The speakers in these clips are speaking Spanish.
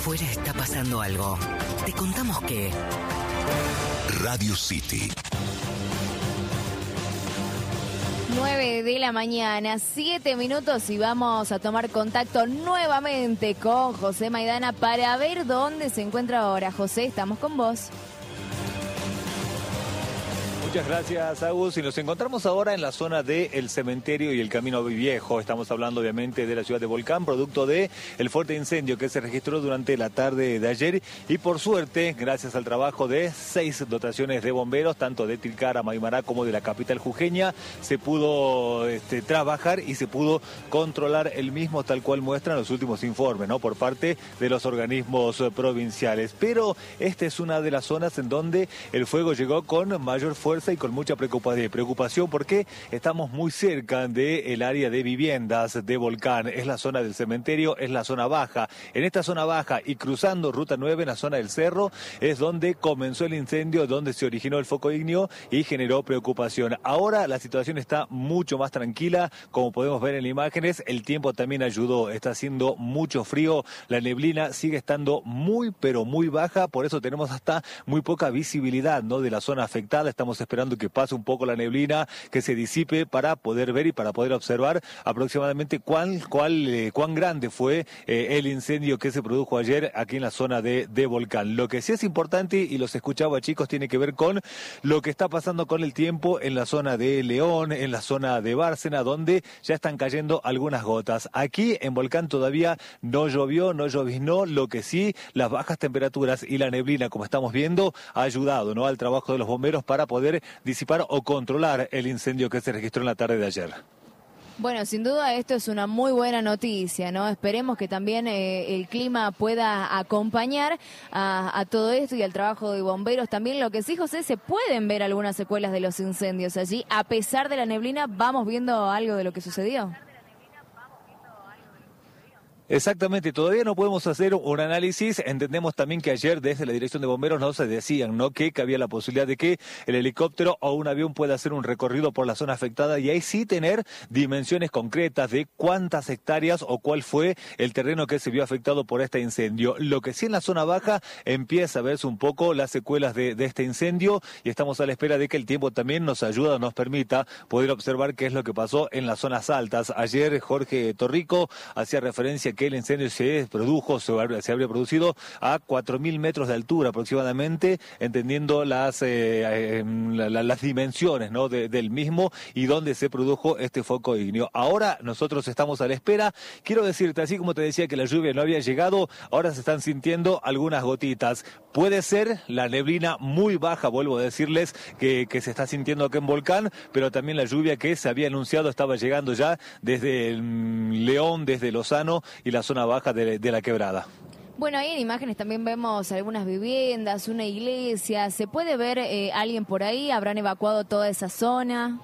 afuera está pasando algo. Te contamos que... Radio City. 9 de la mañana, 7 minutos y vamos a tomar contacto nuevamente con José Maidana para ver dónde se encuentra ahora. José, estamos con vos. Muchas gracias, Agus. Y nos encontramos ahora en la zona del cementerio y el Camino Viejo. Estamos hablando obviamente de la ciudad de Volcán, producto de el fuerte incendio que se registró durante la tarde de ayer. Y por suerte, gracias al trabajo de 6 dotaciones de bomberos, tanto de Tilcara, Maimará como de la capital jujeña, se pudo trabajar y se pudo controlar el mismo, tal cual muestran los últimos informes, ¿no?, por parte de los organismos provinciales. Pero esta es una de las zonas en donde el fuego llegó con mayor fuerza y con mucha preocupación porque estamos muy cerca del área de viviendas de Volcán. Es la zona del cementerio, es la zona baja. En esta zona baja y cruzando Ruta 9, en la zona del cerro, es donde comenzó el incendio, donde se originó el foco ígneo y generó preocupación. Ahora la situación está mucho más tranquila, como podemos ver en las imágenes. El tiempo también ayudó, está haciendo mucho frío, la neblina sigue estando muy pero muy baja, por eso tenemos hasta muy poca visibilidad, ¿no?, de la zona afectada. Estamos esperando que pase un poco la neblina, que se disipe para poder ver y para poder observar aproximadamente cuán grande fue el incendio que se produjo ayer aquí en la zona de Volcán. Lo que sí es importante, y los escuchaba, chicos, tiene que ver con lo que está pasando con el tiempo en la zona de León, en la zona de Bárcena, donde ya están cayendo algunas gotas. Aquí en Volcán todavía no llovió, no lloviznó. Lo que sí, las bajas temperaturas y la neblina, como estamos viendo, ha ayudado, ¿no?, al trabajo de los bomberos para poder disipar o controlar el incendio que se registró en la tarde de ayer. Bueno, sin duda esto es una muy buena noticia, ¿no? Esperemos que también el clima pueda acompañar a todo esto y al trabajo de bomberos. También lo que sí, José, se pueden ver algunas secuelas de los incendios allí. A pesar de la neblina, vamos viendo algo de lo que sucedió. Exactamente, todavía no podemos hacer un análisis. Entendemos también que ayer desde la Dirección de Bomberos nos decían, ¿no?, que había la posibilidad de que el helicóptero o un avión pueda hacer un recorrido por la zona afectada y ahí sí tener dimensiones concretas de cuántas hectáreas o cuál fue el terreno que se vio afectado por este incendio. Lo que sí en la zona baja empieza a verse un poco las secuelas de este incendio y estamos a la espera de que el tiempo también nos ayude, nos permita poder observar qué es lo que pasó en las zonas altas. Ayer Jorge Torrico hacía referencia que el incendio se habría producido a 4.000 metros de altura aproximadamente, entendiendo las dimensiones, ¿no?, del mismo y donde se produjo este foco ígneo. Ahora nosotros estamos a la espera. Quiero decirte, así como te decía que la lluvia no había llegado, ahora se están sintiendo algunas gotitas. Puede ser la neblina muy baja, vuelvo a decirles, que se está sintiendo aquí en Volcán, pero también la lluvia que se había anunciado estaba llegando ya desde León, desde Lozano y la zona baja de la Quebrada. Bueno, ahí en imágenes también vemos algunas viviendas, una iglesia. ¿Se puede ver alguien por ahí? ¿Habrán evacuado toda esa zona?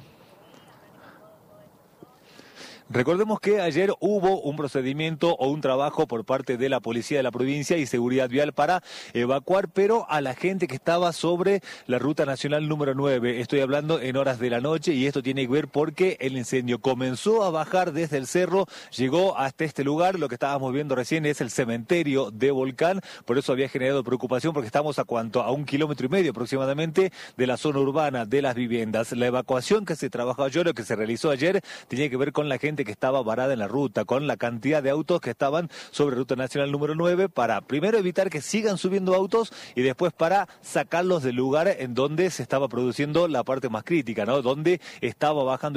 Recordemos que ayer hubo un procedimiento o un trabajo por parte de la policía de la provincia y seguridad vial para evacuar, pero a la gente que estaba sobre la ruta nacional número 9. Estoy hablando en horas de la noche y esto tiene que ver porque el incendio comenzó a bajar desde el cerro, llegó hasta este lugar. Lo que estábamos viendo recién es el cementerio de Volcán, por eso había generado preocupación porque estamos a 1,5 kilómetros aproximadamente de la zona urbana de las viviendas. La evacuación que se trabajó ayer, o que se realizó ayer, tenía que ver con la gente que estaba varada en la ruta, con la cantidad de autos que estaban sobre ruta nacional número 9, para primero evitar que sigan subiendo autos y después para sacarlos del lugar en donde se estaba produciendo la parte más crítica, ¿no?, donde estaba bajando